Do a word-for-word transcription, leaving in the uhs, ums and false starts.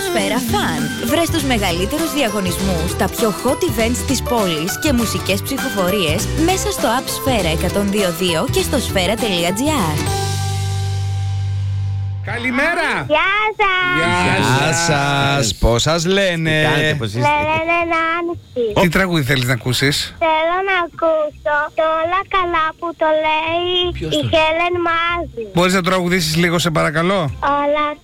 Σφαίρα Fun. Βρες τους μεγαλύτερους διαγωνισμούς, τα πιο hot events της πόλης και μουσικές ψηφοφορίες μέσα στο app Σφαίρα εκατόν δύο δύο και στο σφαίρα τελεία τζι άρ. Καλημέρα! Γεια σας! Γεια σας, πώς σας λένε? Με λένε Νάνση. Τι τραγούδι θέλεις να ακούσεις? Θέλω να ακούσω το Όλα Καλά που το λέει η Χέλεν Μάζη. Μπορείς να τραγουδήσεις λίγο σε παρακαλώ? Όλα